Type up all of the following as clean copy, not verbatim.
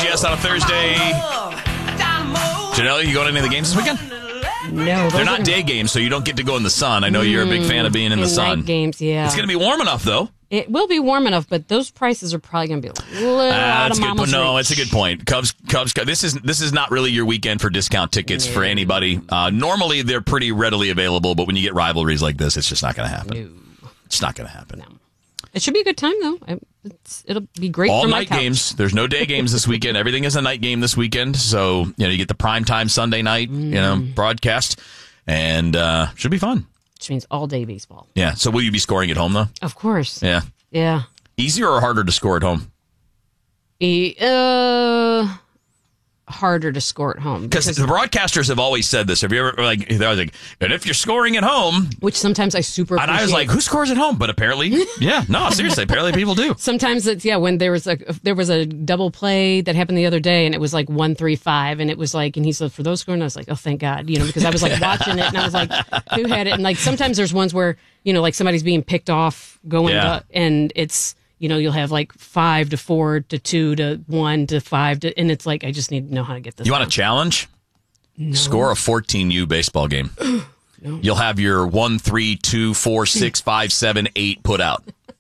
DGS on a Thursday. Janelle, you going to any of the games this weekend? No. They're not day games, so you don't get to go in the sun. I know you're a big fan of being in the sun. Night games, yeah. It's going to be warm enough, though. It will be warm enough, but those prices are probably going to be a little out of mama's reach. No, it's a good point. Cubs. This is not really your weekend for discount tickets for anybody. Normally, they're pretty readily available, but when you get rivalries like this, it's just not going to happen. No. It's not going to happen. No. It should be a good time, though. It'll be great all for my night couch. Games. There's no day games this weekend. Everything is a night game this weekend. So, you get the primetime Sunday night, broadcast, and should be fun. Which means all day baseball. Yeah. So will you be scoring at home, though? Of course. Yeah. Yeah. Easier or harder to score at home? Harder to score at home. Because the broadcasters have always said this. Have you ever, they're like, and if you're scoring at home. Which sometimes I super appreciate. And I was like, who scores at home? But apparently, seriously, apparently people do. Sometimes it's, when there was a double play that happened the other day and it was like 1-3-5 and it was like, and he said, for those scoring, I was like, oh, thank God, because I was like watching it and I was like, who had it? And like sometimes there's ones where, like somebody's being picked off going to, and it's, you'll have like 5-4 to 2 to 1 to 5 to, and it's like, I just need to know how to get this. You want a challenge? No. Score a 14U baseball game. No. You'll have your 1, 3, 2, 4, 6, 5, 7, 8 put out.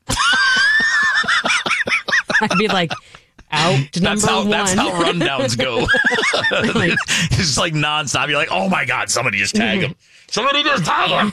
I'd be like, out to number one. That's how rundowns go. It's like nonstop. You're like, oh my God, somebody just tag him. Somebody just tag him.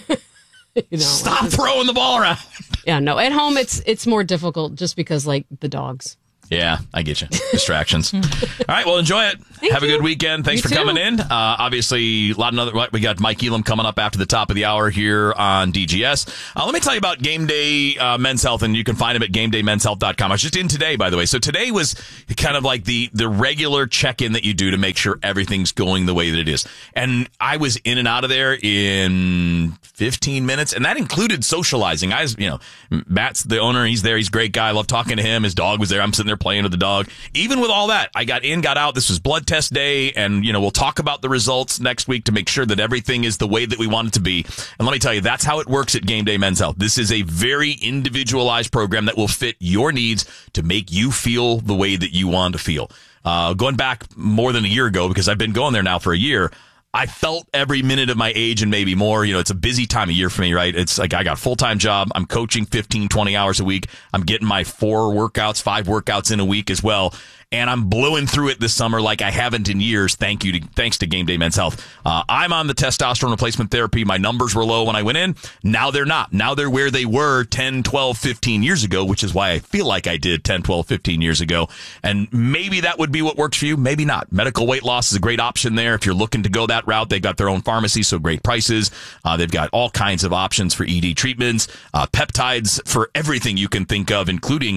Stop throwing the ball around. Yeah, no. At home, it's more difficult just because, like, the dogs. Yeah, I get you. Distractions. All right, well, enjoy it. Have a good weekend. Thanks for coming in. Obviously, a lot of other. We got Mike Elam coming up after the top of the hour here on DGS. Let me tell you about Game Day Men's Health, and you can find them at GameDayMen'sHealth.com. I was just in today, by the way. So today was kind of like the regular check-in that you do to make sure everything's going the way that it is. And I was in and out of there in 15 minutes, and that included socializing. Matt's the owner. He's there. He's a great guy. I love talking to him. His dog was there. I'm sitting there playing with the dog. Even with all that, I got in, got out. This was blood test day, and we'll talk about the results next week to make sure that everything is the way that we want it to be. And let me tell you, that's how it works at Game Day Men's Health. This is a very individualized program that will fit your needs to make you feel the way that you want to feel. Going back more than a year ago, because I've been going there now for a year, I felt every minute of my age and maybe more. It's a busy time of year for me, right? It's like I got a full-time job. I'm coaching 15, 20 hours a week. I'm getting my 5 workouts in a week as well. And I'm blowing through it this summer like I haven't in years. Thanks to Game Day Men's Health. I'm on the testosterone replacement therapy. My numbers were low when I went in. Now they're not. Now they're where they were 10, 12, 15 years ago, which is why I feel like I did 10, 12, 15 years ago. And maybe that would be what works for you. Maybe not. Medical weight loss is a great option there. If you're looking to go that route, they've got their own pharmacy, so great prices. They've got all kinds of options for ED treatments, peptides for everything you can think of, including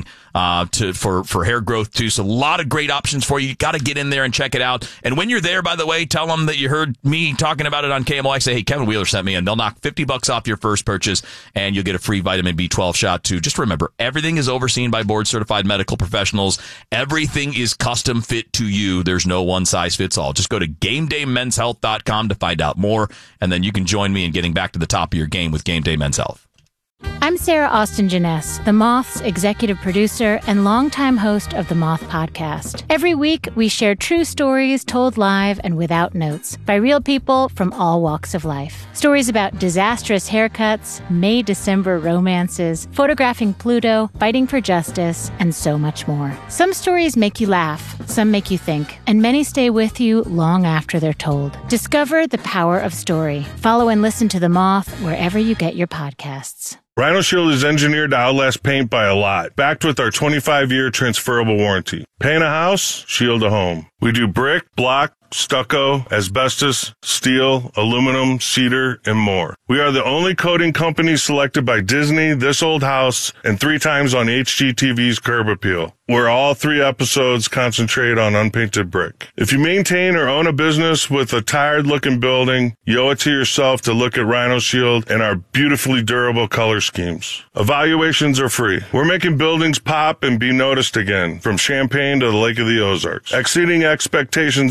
for hair growth too. So a lot of great options for you. You got to get in there and check it out. And when you're there, by the way, tell them that you heard me talking about it on KMOX. Say, hey, Kevin Wheeler sent me, and they'll knock $50 off your first purchase, and you'll get a free vitamin B12 shot too. Just remember, everything is overseen by board-certified medical professionals. Everything is custom fit to you. There's no one size fits all. Just go to GameDayMen'sHealth.com to find out more, and then you can join me in getting back to the top of your game with Game Day Men's Health. I'm Sarah Austin Jeunesse, The Moth's executive producer and longtime host of The Moth Podcast. Every week, we share true stories told live and without notes by real people from all walks of life. Stories about disastrous haircuts, May-December romances, photographing Pluto, fighting for justice, and so much more. Some stories make you laugh, some make you think, and many stay with you long after they're told. Discover the power of story. Follow and listen to The Moth wherever you get your podcasts. Rhino Shield is engineered to outlast paint by a lot, backed with our 25-year transferable warranty. Paint a house, shield a home. We do brick, block, stucco, asbestos, steel, aluminum, cedar, and more. We are the only coating company selected by Disney, This Old House, and 3 times on HGTV's Curb Appeal, where all 3 episodes concentrate on unpainted brick. If you maintain or own a business with a tired-looking building, you owe it to yourself to look at Rhino Shield and our beautifully durable color schemes. Evaluations are free. We're making buildings pop and be noticed again, from Champaign to the Lake of the Ozarks, exceeding expectations every day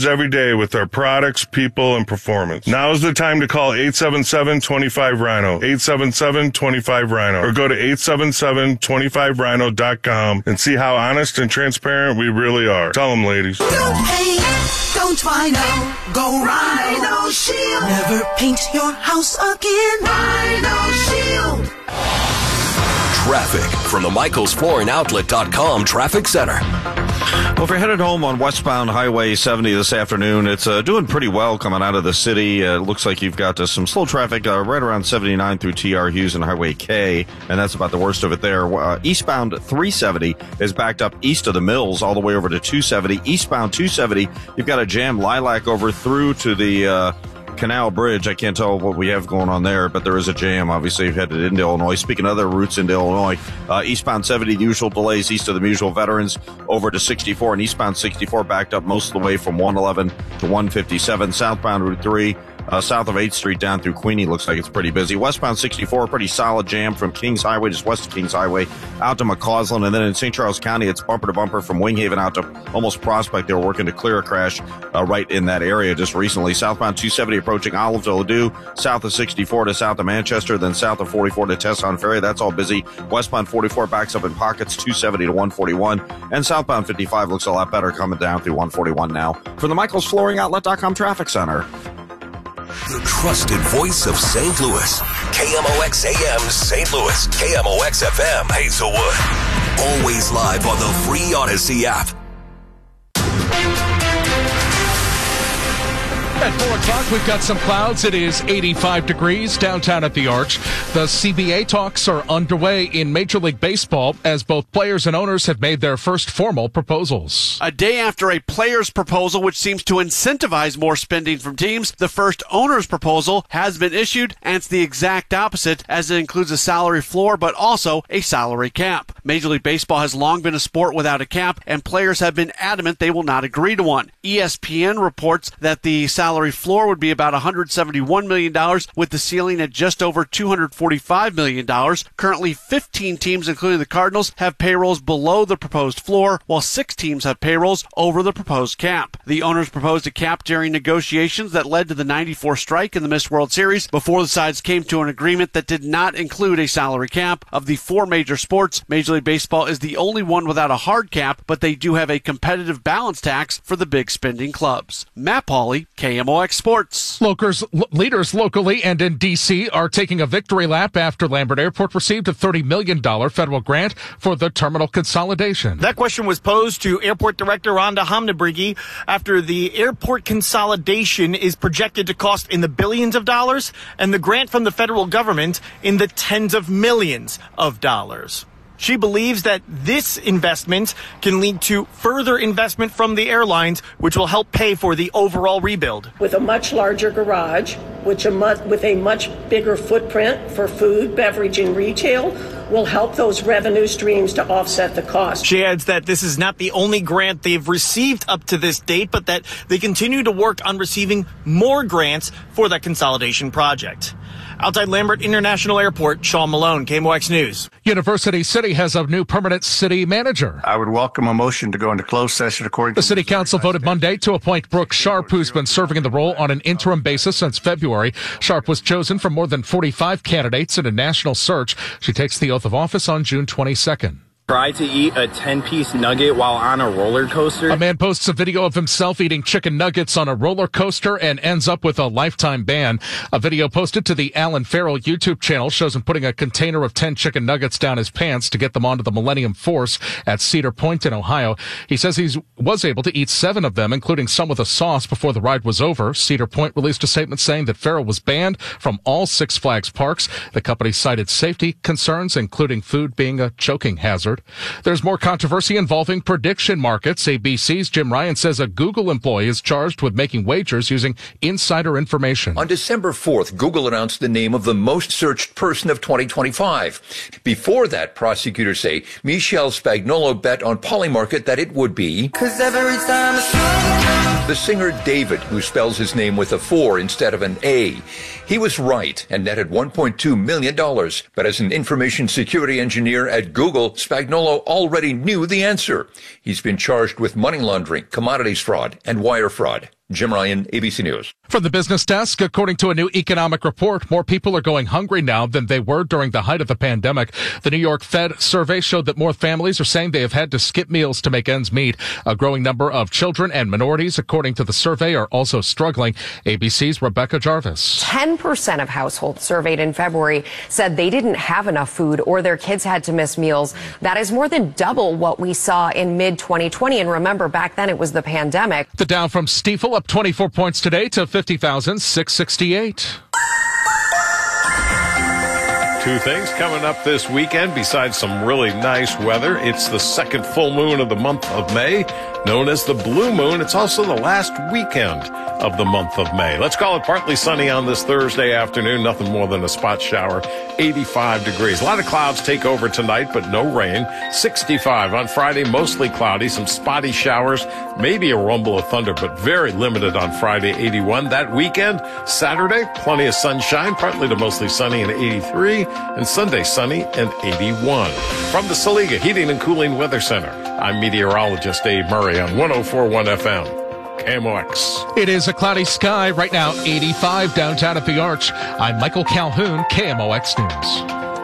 day with our products, people, and performance. Now is the time to call 877-25-RHINO, 877-25-RHINO, or go to 877-25rhino.com and see how honest and transparent we really are. Tell them, ladies. Don't paint, don't Rhino, go Rhino Shield. Never paint your house again. Rhino Shield. Traffic from the MichaelsFlooringOutlet.com Traffic Center. Well, if you're headed home on westbound Highway 70 this afternoon, it's doing pretty well coming out of the city. It looks like you've got some slow traffic right around 79 through TR Hughes and Highway K, and that's about the worst of it there. Eastbound 370 is backed up east of the Mills all the way over to 270. Eastbound 270, you've got a jam Lilac over through to the Canal Bridge. I can't tell what we have going on there, but there is a jam. Obviously, you've headed into Illinois. Speaking of other routes into Illinois, eastbound 70, the usual delays east of the Mutual Veterans over to 64, and eastbound 64 backed up most of the way from 111 to 157. Southbound Route 3, south of 8th Street down through Queenie, looks like it's pretty busy. Westbound 64, pretty solid jam from Kings Highway, just west of Kings Highway, out to McCausland, and then in St. Charles County, it's bumper to bumper from Winghaven out to almost Prospect. They were working to clear a crash right in that area just recently. Southbound 270 approaching Olive to Ladue, south of 64 to south of Manchester, then south of 44 to Tesson Ferry. That's all busy. Westbound 44 backs up in pockets, 270 to 141, and southbound 55 looks a lot better coming down through 141 now. For the MichaelsFlooringOutlet.com Traffic Center. The trusted voice of St. Louis. KMOX AM St. Louis. KMOX FM Hazelwood. Always live on the free Odyssey app. At 4 o'clock, we've got some clouds. It is 85 degrees downtown at the Arch. The CBA talks are underway in Major League Baseball as both players and owners have made their first formal proposals. A day after a player's proposal, which seems to incentivize more spending from teams, the first owner's proposal has been issued, and it's the exact opposite, as it includes a salary floor but also a salary cap. Major League Baseball has long been a sport without a cap, and players have been adamant they will not agree to one. ESPN reports that the salary floor would be about $171 million, with the ceiling at just over $245 million. Currently, 15 teams, including the Cardinals, have payrolls below the proposed floor, while 6 teams have payrolls over the proposed cap. The owners proposed a cap during negotiations that led to the '94 strike in the missed World Series before the sides came to an agreement that did not include a salary cap. Of the 4 major sports, Major League Baseball is the only one without a hard cap, but they do have a competitive balance tax for the big spending clubs. Matt Pauley, KMOX Sports. Leaders locally and in D.C. are taking a victory lap after Lambert Airport received a $30 million federal grant for the terminal consolidation. That question was posed to Airport Director Rhonda Hamnabrigi after the airport consolidation is projected to cost in the billions of dollars and the grant from the federal government in the tens of millions of dollars. She believes that this investment can lead to further investment from the airlines, which will help pay for the overall rebuild. With a much larger garage, with a much bigger footprint for food, beverage, and retail, will help those revenue streams to offset the cost. She adds that this is not the only grant they've received up to this date, but that they continue to work on receiving more grants for that consolidation project. Outside Lambert International Airport, Sean Malone, KMOX News. University City has a new permanent city manager. I would welcome a motion to go into closed session according to... The City Council voted Monday to appoint Brooke Sharp, who's been serving in the role on an interim basis since February. Sharp was chosen from more than 45 candidates in a national search. She takes the oath of office on June 22nd. Try to eat a 10-piece nugget while on a roller coaster. A man posts a video of himself eating chicken nuggets on a roller coaster and ends up with a lifetime ban. A video posted to the Alan Farrell YouTube channel shows him putting a container of 10 chicken nuggets down his pants to get them onto the Millennium Force at Cedar Point in Ohio. He says he was able to eat 7 of them, including some with a sauce, before the ride was over. Cedar Point released a statement saying that Farrell was banned from all Six Flags parks. The company cited safety concerns, including food being a choking hazard. There's more controversy involving prediction markets. ABC's Jim Ryan says a Google employee is charged with making wagers using insider information. On December 4th, Google announced the name of the most searched person of 2025. Before that, prosecutors say Michelle Spagnolo bet on Polymarket that it would be... 'Cause every time the singer David, who spells his name with a 4 instead of an A. He was right and netted $1.2 million. But as an information security engineer at Google, Spagnolo already knew the answer. He's been charged with money laundering, commodities fraud, and wire fraud. Jim Ryan, ABC News. From the business desk, according to a new economic report, more people are going hungry now than they were during the height of the pandemic. The New York Fed survey showed that more families are saying they have had to skip meals to make ends meet. A growing number of children and minorities, according to the survey, are also struggling. ABC's Rebecca Jarvis. 10% of households surveyed in February said they didn't have enough food or their kids had to miss meals. That is more than double what we saw in mid-2020. And remember, back then it was the pandemic. The Dow from Stifel up 24 points today to 50,668. Two things coming up this weekend besides some really nice weather. It's the second full moon of the month of May, known as the blue moon. It's also the last weekend of the month of May. Let's call it partly sunny on this Thursday afternoon. Nothing more than a spot shower. 85 degrees. A lot of clouds take over tonight, but no rain. 65 on Friday, mostly cloudy. Some spotty showers, maybe a rumble of thunder, but very limited on Friday, 81. That weekend, Saturday, plenty of sunshine, partly to mostly sunny and 83. And Sunday, sunny and 81. From the Saliga Heating and Cooling Weather Center, I'm meteorologist Dave Murray on 104.1 FM. KMOX. It is a cloudy sky right now, 85 downtown at the Arch. I'm Michael Calhoun, KMOX News.